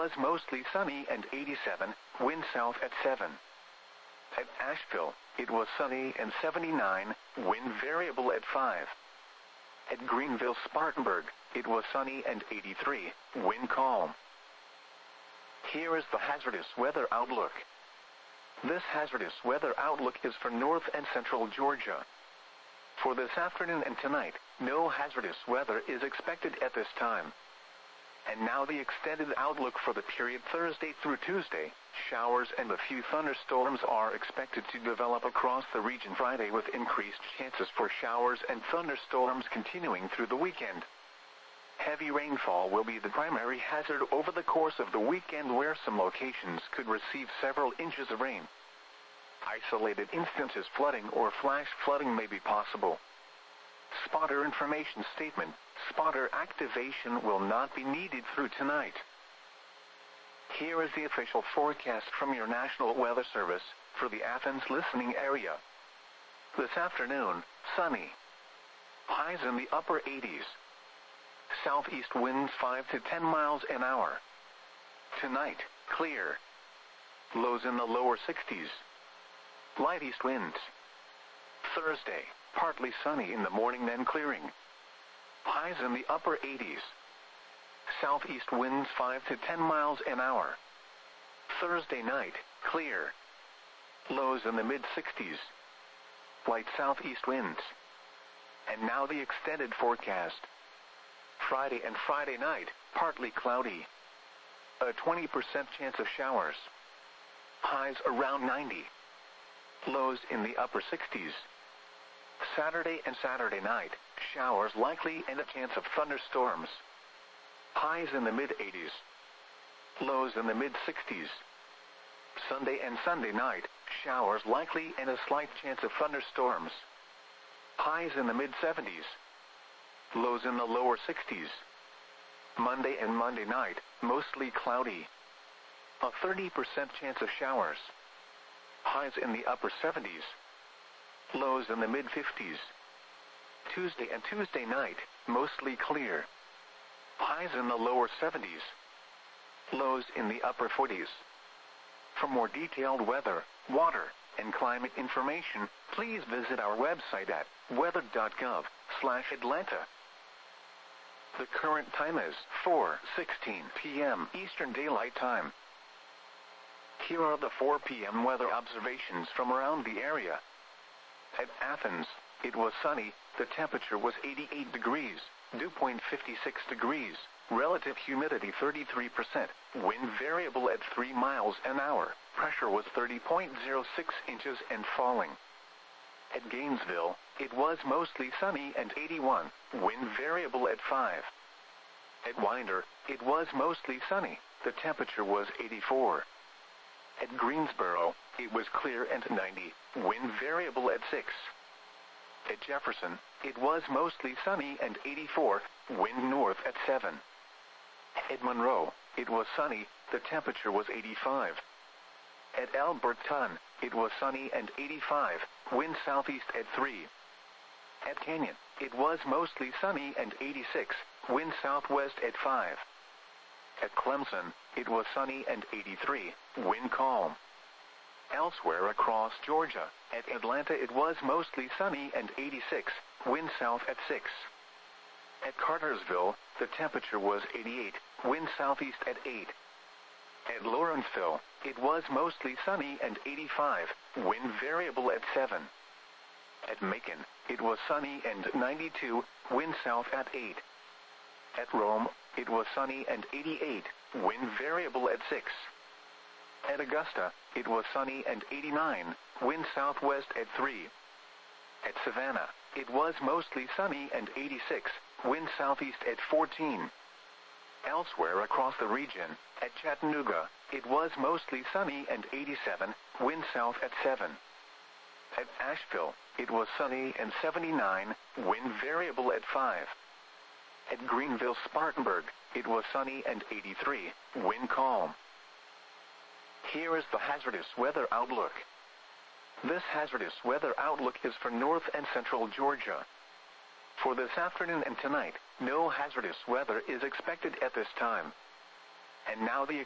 was mostly sunny and 87, wind south at 7. At Asheville, it was sunny and 79, wind variable at 5. At Greenville-Spartanburg, it was sunny and 83, wind calm. Here is the hazardous weather outlook. This hazardous weather outlook is for north and central Georgia. For this afternoon and tonight, no hazardous weather is expected at this time. And now the extended outlook for the period Thursday through Tuesday. Showers and a few thunderstorms are expected to develop across the region Friday, with increased chances for showers and thunderstorms continuing through the weekend. Heavy rainfall will be the primary hazard over the course of the weekend, where some locations could receive several inches of rain. Isolated instances flooding or flash flooding may be possible. Spotter information statement: spotter activation will not be needed through tonight. Here is the official forecast from your National Weather Service for the Athens listening area. This afternoon, sunny. Highs in the upper 80s. Southeast winds 5 to 10 miles an hour. Tonight, clear. Lows in the lower 60s. Light east winds. Thursday, partly sunny in the morning, then clearing. Highs in the upper 80s. Southeast winds 5 to 10 miles an hour. Thursday night, clear. Lows in the mid-60s. Light southeast winds. And now the extended forecast. Friday and Friday night, partly cloudy. A 20% chance of showers. Highs around 90. Lows in the upper 60s. Saturday and Saturday night, showers likely and a chance of thunderstorms. Highs in the mid-80s. Lows in the mid-60s. Sunday and Sunday night, showers likely and a slight chance of thunderstorms. Highs in the mid-70s. Lows in the lower 60s. Monday and Monday night, mostly cloudy. A 30% chance of showers. Highs in the upper 70s. Lows in the mid-50s. Tuesday and Tuesday night, mostly clear. Highs in the lower 70s. Lows in the upper 40s. For more detailed weather, water, and climate information, please visit our website at weather.gov/Atlanta. The current time is 4:16 p.m. Eastern Daylight Time. Here are the 4 p.m. weather observations from around the area. At Athens, it was sunny, the temperature was 88 degrees, dew point 56 degrees, relative humidity 33%, wind variable at 3 miles an hour, pressure was 30.06 inches and falling. At Gainesville, it was mostly sunny and 81, wind variable at 5. At Winder, it was mostly sunny, the temperature was 84. At Greensboro, it was clear and 90, wind variable at 6. At Jefferson, it was mostly sunny and 84, wind north at 7. At Monroe, it was sunny, the temperature was 85. At Alberton, it was sunny and 85, wind southeast at 3. At Canyon, it was mostly sunny and 86, wind southwest at 5. At Clemson, it was sunny and 83, wind calm. Elsewhere across Georgia, at Atlanta it was mostly sunny and 86, wind south at 6. At Cartersville, the temperature was 88, wind southeast at 8. At Lawrenceville, it was mostly sunny and 85, wind variable at 7. At Macon, it was sunny and 92, wind south at 8. At Rome, it was sunny and 88, wind variable at 6. At Augusta, it was sunny and 89, wind southwest at 3. At Savannah, it was mostly sunny and 86, wind southeast at 14. Elsewhere across the region, at Chattanooga, it was mostly sunny and 87, wind south at 7. At Asheville, it was sunny and 79, wind variable at 5. At Greenville-Spartanburg, it was sunny and 83, wind calm. Here is the hazardous weather outlook. This hazardous weather outlook is for north and central Georgia. For this afternoon and tonight, no hazardous weather is expected at this time. And now the